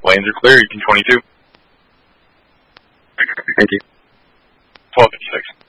Lanes are clear. You can 22. Thank you. 1256.